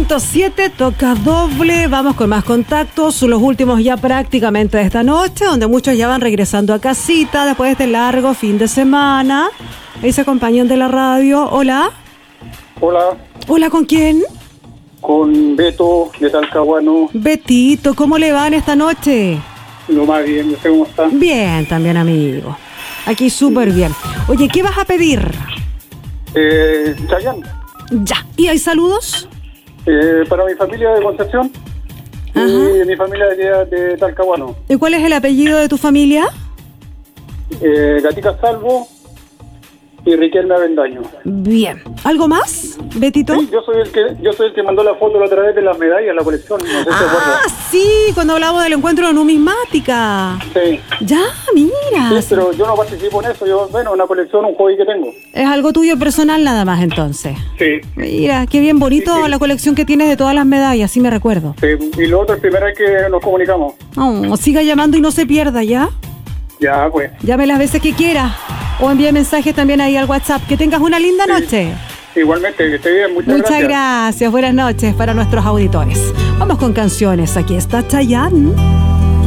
100.7, toca doble. Vamos con más contactos, los últimos ya prácticamente de esta noche, donde muchos ya van regresando a casita después de este largo fin de semana. Ahí se acompañan de la radio. Hola. Hola. Hola, ¿con quién? Con Beto de Talcahuano. Betito, ¿cómo le va en esta noche? Lo más bien, ¿usted cómo está? Bien, también, amigo. Aquí súper bien. Oye, ¿qué vas a pedir? Chayanne. Ya. ¿Y hay saludos? Para mi familia de Concepción. Ajá. Y mi familia de Talcahuano. ¿Y cuál es el apellido de tu familia? Gatica Salvo y Riquelme Avendaño. Bien. ¿Algo más, Betito? Sí, yo soy el que mandó la foto la otra vez de las medallas, la colección. No sé si te acuerdas. Sí, cuando hablamos del encuentro de numismática. Sí. Ya, mira. Sí, pero yo no participo en eso. Una colección, un hobby que tengo. Es algo tuyo personal nada más, entonces. Sí. Mira, qué bien bonito Sí. la colección que tienes de todas las medallas, sí me recuerdo. Sí. Y lo otro es primera vez que nos comunicamos. Oh, siga llamando y no se pierda, ¿ya? Ya, pues. Llame las veces que quiera. O envíe mensajes también ahí al WhatsApp. Que tengas una linda noche. Igualmente, que esté bien. Muchas gracias. Buenas noches para nuestros auditores. Vamos con canciones. Aquí está Chayanne.